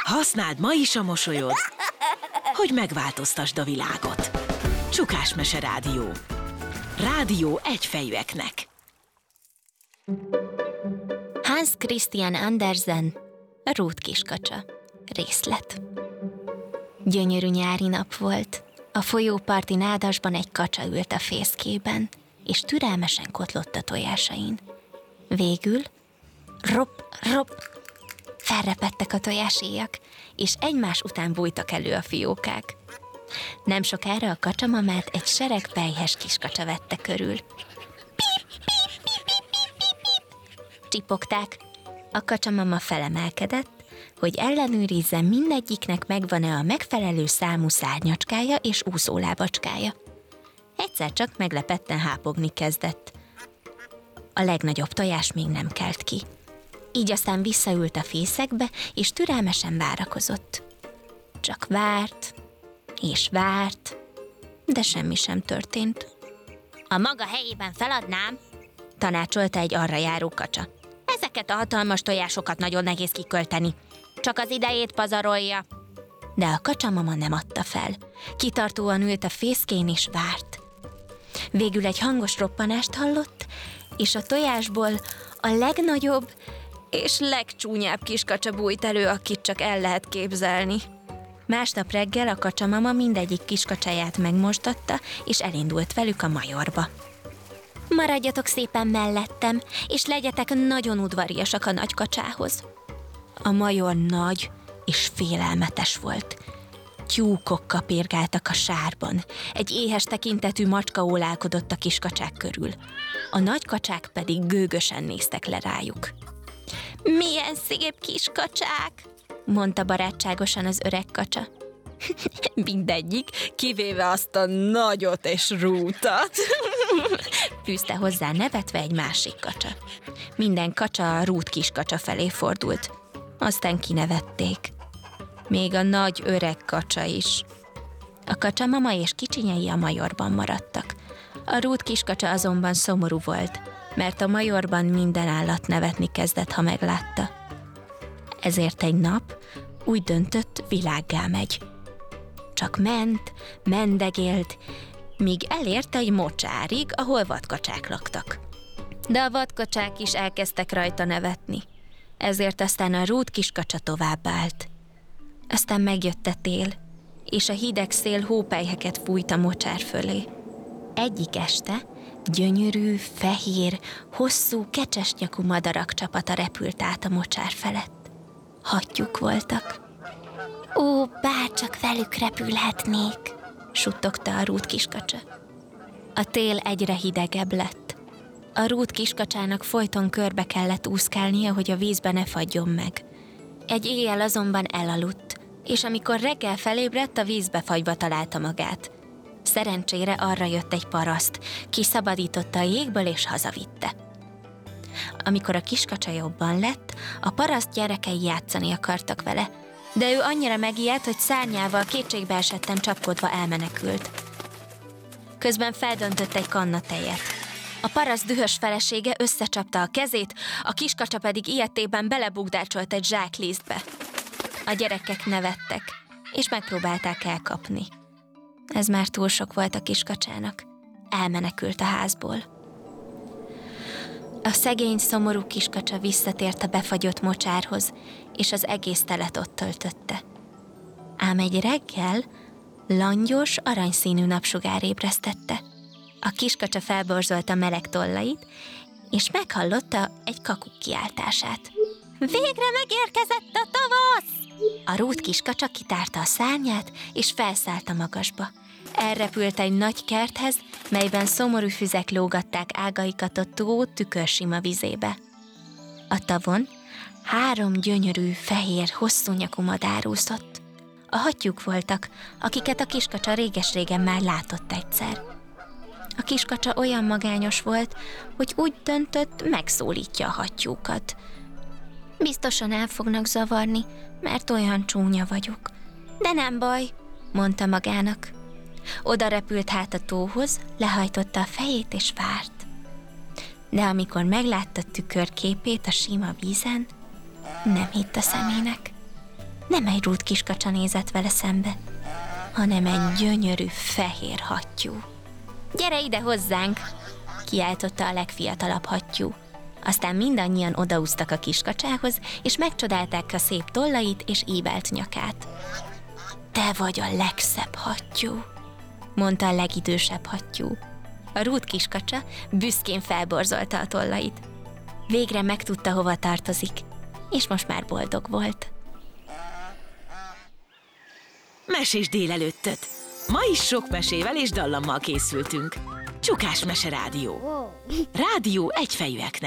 Használd ma is a mosolyod, hogy megváltoztasd a világot. Csukás Mese Rádió. Rádió egyfejűeknek. Hans Christian Andersen, Ruth kiskacsa. Részlet. Gyönyörű nyári nap volt. A folyóparti nádasban egy kacsa ült a fészkében, és türelmesen kotlott a tojásain. Végül rop, felrepedtek a tojáséjak, és egymás után bújtak elő a fiókák. Nem sokára a kacsamamát egy sereg pelyhes kiskacsa vette körül. Pip, pip, pip, pip, pip, pip, pip. Csipogták. A kacsamama felemelkedett, hogy ellenőrizze, mindegyiknek megvan-e a megfelelő számú szárnyacskája és úszólábacskája. Egyszer csak meglepetten hápogni kezdett. A legnagyobb tojás még nem kelt ki. Így aztán visszaült a fészekbe, és türelmesen várakozott. Csak várt, és várt, de semmi sem történt. A maga helyében feladnám, tanácsolta egy arra járó kacsa. Ezeket a hatalmas tojásokat nagyon nehéz kikölteni. Csak az idejét pazarolja. De a kacsamama nem adta fel. Kitartóan ült a fészkén és várt. Végül egy hangos roppanást hallott, és a tojásból a legnagyobb és legcsúnyább kiskacsa bújt elő, akit csak el lehet képzelni. Másnap reggel a kacsamama mindegyik kiskacsáját megmostatta, és elindult velük a majorba. Maradjatok szépen mellettem, és legyetek nagyon udvariasak a nagy kacsához. A major nagy és félelmetes volt. Tyúkok kapirgáltak a sárban, egy éhes tekintetű macska ólálkodott a kiskacsák körül. A nagy kacsák pedig gőgösen néztek le rájuk. Milyen szép kiskacsák, mondta barátságosan az öreg kacsa. Mindegyik, kivéve azt a nagyot és Ruth-at, fűzte hozzá nevetve egy másik kacsa. Minden kacsa a Ruth kiskacsa felé fordult. Aztán kinevették. Még a nagy öreg kacsa is. A kacsamama és kicsinyei a majorban maradtak. A Ruth kiskacsa azonban szomorú volt, mert a majorban minden állat nevetni kezdett, ha meglátta. Ezért egy nap úgy döntött, világgá megy. Csak mendegélt, míg elért egy mocsárig, ahol vadkacsák laktak. De a vadkacsák is elkezdtek rajta nevetni. Ezért aztán a Ruth kiskacsa továbbált. Aztán megjött a tél, és a hideg szél hópelyheket fújt a mocsár fölé. Egyik este gyönyörű, fehér, hosszú, kecsesnyakú madarak csapata repült át a mocsár felett. Hattyúk voltak. Ó, bárcsak velük repülhetnék, suttogta a Ruth kiskacsa. A tél egyre hidegebb lett. A Ruth kiskacsának folyton körbe kellett úszkálnia, hogy a vízbe ne fagyjon meg. Egy éjjel azonban elaludt, és amikor reggel felébredt, a vízbe fagyva találta magát. Szerencsére arra jött egy paraszt, kiszabadította a jégből és hazavitte. Amikor a kiskacsa jobban lett, a paraszt gyerekei játszani akartak vele, de ő annyira megijedt, hogy szárnyával kétségbeesetten csapkodva elmenekült. Közben feldöntött egy kanna tejet. A paraszt dühös felesége összecsapta a kezét, a kiskacsa pedig ilyetében belebugdácsolt egy zsáklízbe. A gyerekek nevettek, és megpróbálták elkapni. Ez már túl sok volt a kiskacsának. Elmenekült a házból. A szegény, szomorú kiskacsa visszatért a befagyott mocsárhoz, és az egész telet ott töltötte. Ám egy reggel langyos, aranyszínű napsugár ébresztette. A kiskacsa felborzolta meleg tollait, és meghallotta egy kakuk kiáltását. Végre megérkezett a tavasz! A Ruth kiskacsa kitárta a szárnyát, és felszállt a magasba. Elrepült egy nagy kerthez, melyben szomorú füzek lógatták ágaikat a tó tükörsima vizébe. A tavon 3 gyönyörű, fehér, hosszú nyakú madár úszott. A hattyúk voltak, akiket a kiskacsa réges-régen már látott egyszer. A kiskacsa olyan magányos volt, hogy úgy döntött, megszólítja a hattyúkat. Biztosan el fognak zavarni, mert olyan csúnya vagyok. De nem baj, mondta magának. Oda repült hát a tóhoz, lehajtotta a fejét és várt. De amikor meglátta tükörképét a sima vízen, nem hitt a szemének. Nem egy Ruth kiskacsa nézett vele szembe, hanem egy gyönyörű fehér hattyú. Gyere ide hozzánk! Kiáltotta a legfiatalabb hattyú. Aztán mindannyian odaúztak a kiskacsához, és megcsodálták a szép tollait és ívelt nyakát. Te vagy a legszebb hattyú, mondta a legidősebb hattyú. A Ruth kiskacsa büszkén felborzolta a tollait. Végre megtudta, hova tartozik, és most már boldog volt. Mesés délelőttöt! Ma is sok mesével és dallammal készültünk. Csukás Mese Rádió. Rádió egyfejűeknek.